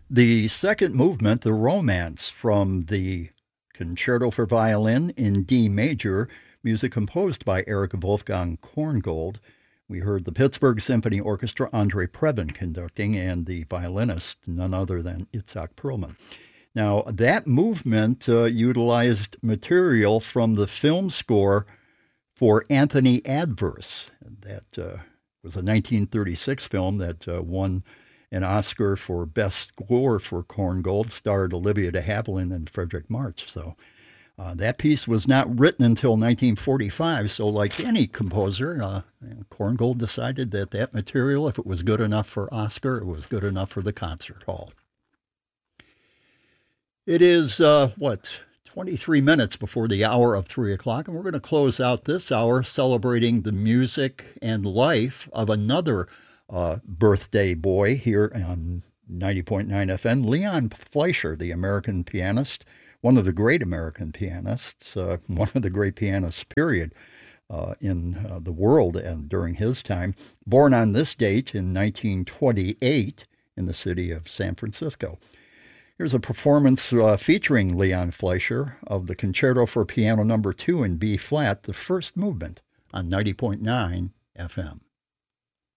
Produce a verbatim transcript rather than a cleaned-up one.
The second movement, the Romance, from the Concerto for Violin in D major, music composed by Erich Wolfgang Korngold. We heard the Pittsburgh Symphony Orchestra, Andre Previn conducting, and the violinist, none other than Itzhak Perlman. Now, that movement uh, utilized material from the film score for Anthony Adverse. That uh, was a nineteen thirty-six film that uh, won an Oscar for Best Score for Korngold, starred Olivia de Havilland and Frederick March. So uh, that piece was not written until nineteen forty-five. So like any composer, uh, Korngold decided that that material, if it was good enough for Oscar, it was good enough for the concert hall. It is, uh, what, twenty-three minutes before the hour of three o'clock, and we're going to close out this hour celebrating the music and life of another uh, birthday boy here on ninety point nine F M, Leon Fleischer, the American pianist, one of the great American pianists, uh, one of the great pianists, period, uh, in uh, the world and during his time. Born on this date in nineteen twenty-eight in the city of San Francisco. Here's a performance uh, featuring Leon Fleischer of the Concerto for Piano Number two in B-flat, the first movement, on ninety point nine F M.